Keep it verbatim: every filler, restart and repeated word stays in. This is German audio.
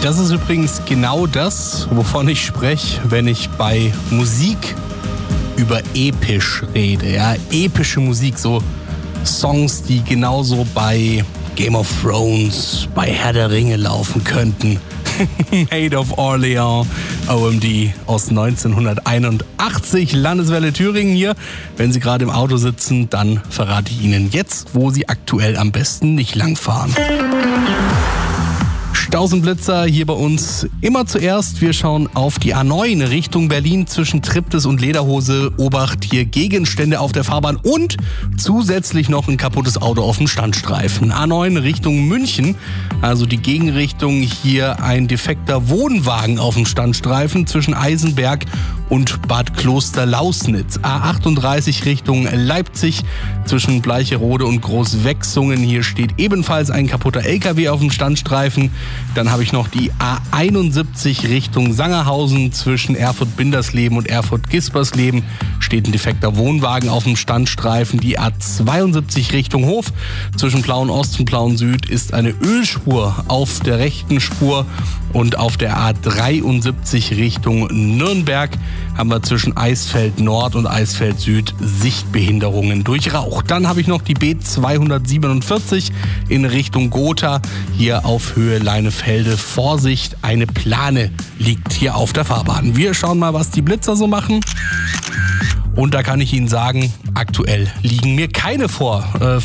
Das ist übrigens genau das, wovon ich spreche, wenn ich bei Musik über episch rede. Ja, epische Musik, so Songs, die genauso bei Game of Thrones, bei Herr der Ringe laufen könnten. Maid of Orleans, O M D aus neunzehnhunderteinundachtzig, Landeswelle Thüringen hier. Wenn Sie gerade im Auto sitzen, dann verrate ich Ihnen jetzt, wo Sie aktuell am besten nicht langfahren. Stausenblitzer hier bei uns immer zuerst. Wir schauen auf die A neun Richtung Berlin zwischen Triptis und Lederhose. Obacht, hier Gegenstände auf der Fahrbahn und zusätzlich noch ein kaputtes Auto auf dem Standstreifen. A neun Richtung München, also die Gegenrichtung, hier ein defekter Wohnwagen auf dem Standstreifen zwischen Eisenberg und Bad Kloster-Lausnitz. A achtunddreißig Richtung Leipzig zwischen Bleicherode und Großwechsungen. Hier steht ebenfalls ein kaputter L K W auf dem Standstreifen. Dann habe ich noch die A einundsiebzig Richtung Sangerhausen zwischen Erfurt-Bindersleben und Erfurt-Gispersleben. Steht ein defekter Wohnwagen auf dem Standstreifen. Die A zweiundsiebzig Richtung Hof zwischen Plauen-Ost und Plauen-Süd ist eine Ölspur auf der rechten Spur. Und auf der A dreiundsiebzig Richtung Nürnberg haben wir zwischen Eisfeld Nord und Eisfeld Süd Sichtbehinderungen durch Rauch. Dann habe ich noch die B zweihundertsiebenundvierzig in Richtung Gotha, hier auf Höhe Leinefelde. Vorsicht, eine Plane liegt hier auf der Fahrbahn. Wir schauen mal, was die Blitzer so machen. Und da kann ich Ihnen sagen, aktuell liegen mir keine vor. Äh,